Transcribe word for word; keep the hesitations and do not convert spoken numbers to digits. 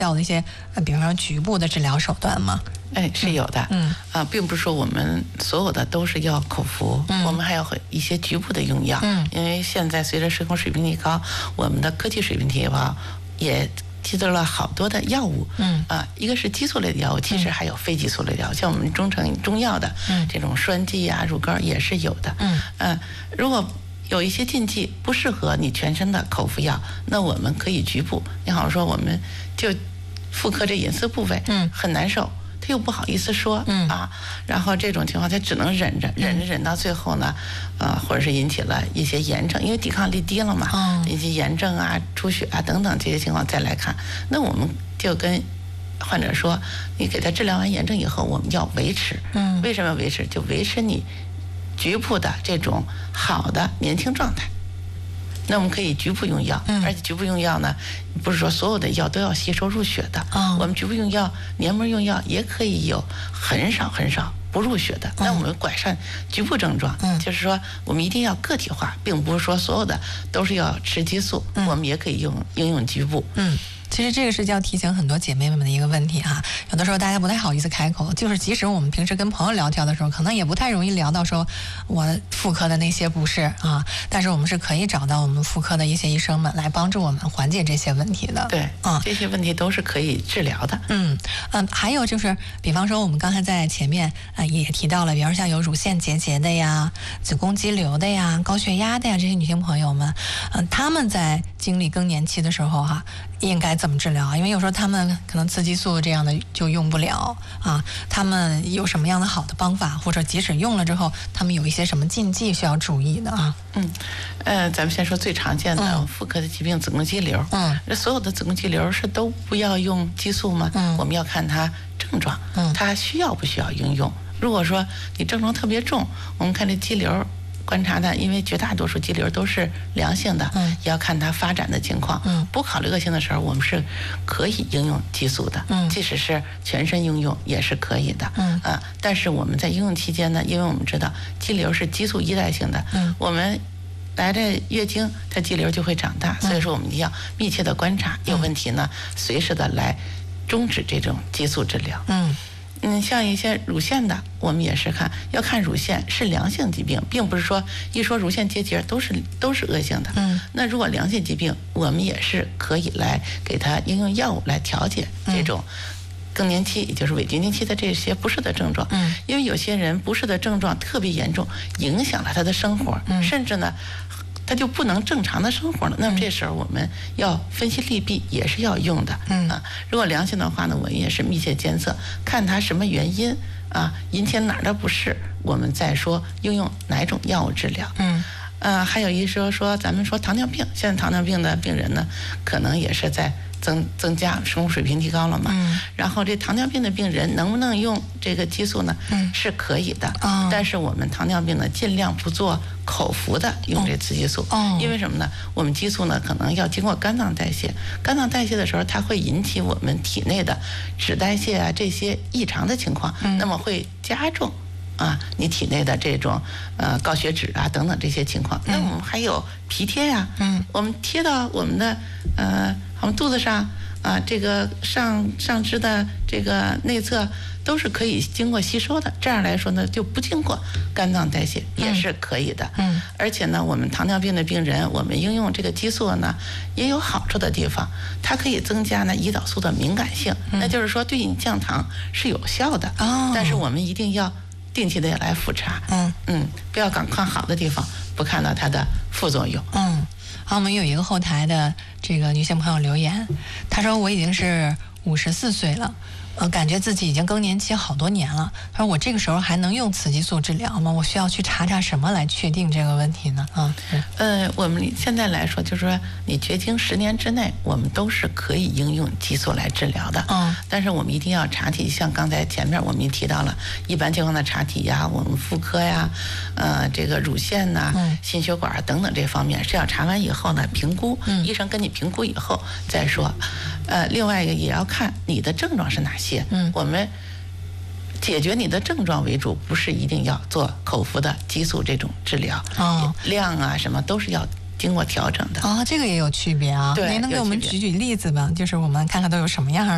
的一些，呃，比方说局部的治疗手段吗？ 哎，是有的，嗯，啊，并不是说我们所有的都是要口服，嗯，我们还有一些局部的用药，嗯，因为现在随着生活水平提高，我们的科技水平提高，也提出了好多的药物，嗯，啊，一个是激素类的药物，其实还有非激素类的药物，像我们中成中药的，嗯，这种栓剂啊、乳膏也是有的，嗯，嗯，如果有一些禁忌不适合你全身的口服药，那我们可以局部，你好说我们就妇科这隐私部位，嗯，很难受。他又不好意思说，嗯啊，然后这种情况他只能忍着，忍着忍到最后呢，呃，或者是引起了一些炎症，因为抵抗力低了嘛，嗯，引起炎症啊、出血啊等等这些情况再来看，那我们就跟患者说，你给他治疗完炎症以后，我们要维持，嗯，为什么要维持？就维持你局部的这种好的年轻状态。那我们可以局部用药，嗯，而且局部用药呢，不是说所有的药都要吸收入血的，哦，我们局部用药、黏膜用药也可以有很少很少不入血的。嗯，那我们改善局部症状，嗯，就是说我们一定要个体化，并不是说所有的都是要吃激素，嗯，我们也可以用应用局部， 嗯。其实这个是要提醒很多姐妹们的一个问题哈，有的时候大家不太好意思开口，就是即使我们平时跟朋友聊天的时候，可能也不太容易聊到说我妇科的那些不适啊，但是我们是可以找到我们妇科的一些医生们来帮助我们缓解这些问题的。 对，啊，这些问题都是可以治疗的。 嗯嗯，还有就是，比方说我们刚才在前面呃也提到了，比方像有乳腺结节的呀、子宫肌瘤的呀、高血压的呀这些女性朋友们，嗯，她们在经历更年期的时候哈、啊，应该怎么治疗？因为有时候他们可能雌激素这样的就用不了啊，他们有什么样的好的方法，或者即使用了之后，他们有一些什么禁忌需要注意的啊？ 嗯，呃，咱们先说最常见的妇科的疾病，子宫肌瘤。嗯，那所有的子宫肌瘤是都不要用激素吗？嗯，我们要看它症状，嗯，它需要不需要应用。如果说你症状特别重，我们看这肌瘤。观察的，因为绝大多数肌瘤都是良性的，嗯，也要看它发展的情况，嗯，不考虑恶性的时候，我们是可以应用激素的，嗯，即使是全身应用也是可以的，嗯啊，但是我们在应用期间呢，因为我们知道肌瘤是激素依赖性的，嗯，我们来这月经，它肌瘤就会长大，所以说我们一定要密切的观察，有问题呢，随时的来终止这种激素治疗，嗯。嗯，像一些乳腺的，我们也是看要看乳腺是良性疾病，并不是说一说乳腺结节都是都是恶性的。嗯，那如果良性疾病，我们也是可以来给它应用药物来调节这种更年期，也就是伪绝经期的这些不适的症状。嗯，因为有些人不适的症状特别严重，影响了他的生活，嗯，甚至呢。他就不能正常的生活了，那么这时候我们要分析利弊，也是要用的。嗯啊，如果良性的话呢，我们也是密切监测，看他什么原因啊，引起哪儿的不适，我们再说应用哪种药物治疗。嗯，呃，还有一说说咱们说糖尿病，现在糖尿病的病人呢，可能也是在增增加，生活水平提高了嘛。嗯。然后这糖尿病的病人能不能用这个激素呢？嗯，是可以的。哦。但是我们糖尿病呢，尽量不做口服的用这雌激素。哦。因为什么呢？我们激素呢，可能要经过肝脏代谢，肝脏代谢的时候，它会引起我们体内的脂代谢啊这些异常的情况，嗯，那么会加重。啊，你体内的这种呃高血脂啊等等这些情况，那我们还有皮贴呀、啊，嗯，我们贴到我们的呃我们肚子上啊，这个上上肢的这个内侧都是可以经过吸收的，这样来说呢就不经过肝脏代谢也是可以的，嗯，而且呢我们糖尿病的病人，我们应用这个激素呢也有好处的地方，它可以增加呢胰岛素的敏感性，嗯、那就是说对你降糖是有效的，哦，但是我们一定要。定期的来复查，嗯嗯，不要光看好的地方，不看到它的副作用。嗯，好，我们有一个后台的这个女性朋友留言，她说我已经是五十四岁了，呃，感觉自己已经更年期好多年了。她说我这个时候还能用雌激素治疗吗？我需要去查查什么来确定这个问题呢？啊，呃，我们现在来说，就是说你绝经十年之内，我们都是可以应用激素来治疗的。嗯，但是我们一定要查体，像刚才前面我们也提到了，一般情况的查体呀，我们妇科呀，呃，这个乳腺呐、嗯、心血管等等这方面是要查完以后呢，评估，嗯、医生跟你评估以后再说。呃，另外一个也要看你的症状是哪些。嗯，我们解决你的症状为主，不是一定要做口服的激素这种治疗。哦，量啊什么都是要经过调整的。哦，这个也有区别啊。对，您能给我们举举例子吗？就是我们看看都有什么样